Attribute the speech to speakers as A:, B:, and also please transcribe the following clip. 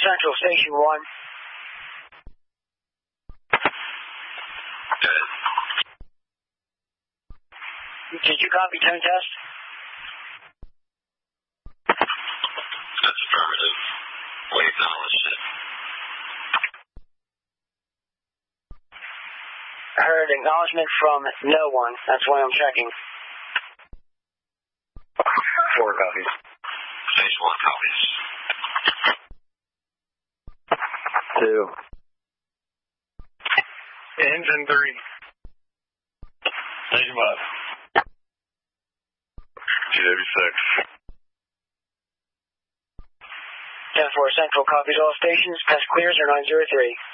A: Central, Station 1.
B: Good.
A: Did you copy tone test?
B: That's affirmative. We acknowledged it.
A: I heard acknowledgement from no one. That's why I'm checking.
C: 4 copies.
B: Station 1 copies.
C: 2.
D: Engine 3.
C: Station 5.
D: GW6.
A: 10-4 Central copies all stations. Test clears are 903.